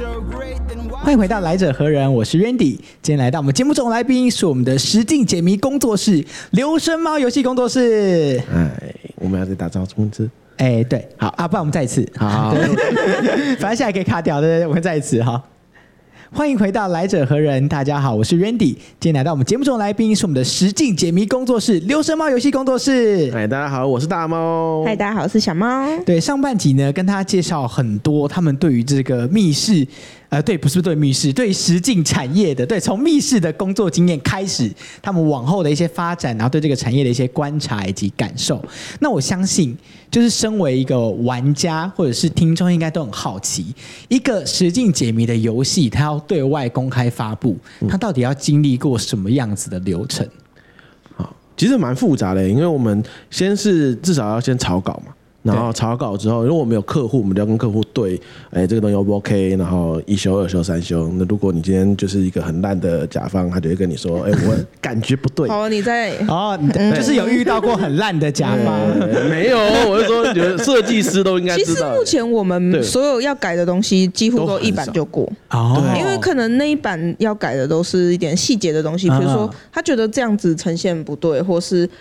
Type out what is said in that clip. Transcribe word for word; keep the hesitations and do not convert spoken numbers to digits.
欢迎回到来者何人，我是 Randy。今天来到我们节目中的来宾是我们的实境解谜工作室流声猫游戏工作室。 哎，我们要再打招呼字。 哎，对，好啊，不然我们再一次。好，反正现在可以卡掉，对不对？我们再一次哈。欢迎回到来者何人，大家好，我是 Randy。今天来到我们节目中的来宾是我们的实境解谜工作室流声猫游戏工作室。 哎，大家好，我是大猫。 嗨，大家好，我是小猫。 对，上半集呢，跟大家介绍很多他们对于这个密室。呃，对，不是对密室，对实境产业的，对，从密室的工作经验开始，他们往后的一些发展，然后对这个产业的一些观察以及感受。那我相信，就是身为一个玩家或者是听众，应该都很好奇，一个实境解谜的游戏，它要对外公开发布，它到底要经历过什么样子的流程？ 好，其实蛮复杂的，因为我们先是至少要先草稿嘛。然后草稿之后，如果我们有客户，我们就要跟客户对，哎，这个东西 O 不 OK？ 然后一修、二修、三修。那如果你今天就是一个很烂的甲方，他就会跟你说，哎，我感觉不对。 好，你在哦，就是有遇到过很烂的甲方？ 嗯、没有，我是说，设计师都应该知道。 其实目前我们所有要改的东西，几乎都一版就过。 哦， 因为可能那一版要改的都是一点细节的东西，比如说他觉得这样子呈现不对，或是